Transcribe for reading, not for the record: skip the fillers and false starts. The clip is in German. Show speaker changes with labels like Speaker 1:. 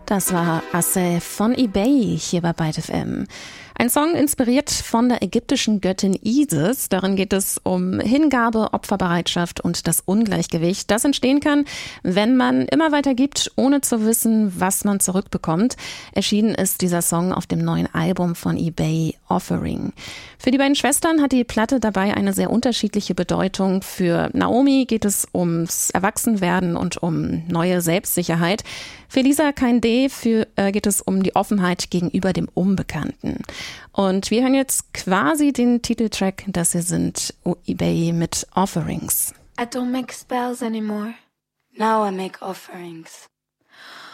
Speaker 1: Das war Asse von eBay hier bei Byte FM. Ein Song inspiriert von der ägyptischen Göttin Isis. Darin geht es um Hingabe, Opferbereitschaft und das Ungleichgewicht, das entstehen kann, wenn man immer weiter gibt, ohne zu wissen, was man zurückbekommt. Erschienen ist dieser Song auf dem neuen Album von eBay, Offering. Für die beiden Schwestern hat die Platte dabei eine sehr unterschiedliche Bedeutung. Für Naomi geht es ums Erwachsenwerden und um neue Selbstsicherheit. Für Lisa Kainde geht es um die Offenheit gegenüber dem Unbekannten. Und wir hören jetzt quasi den Titeltrack, das hier sind eBay mit Offerings.
Speaker 2: I don't make spells anymore. Now I make offerings.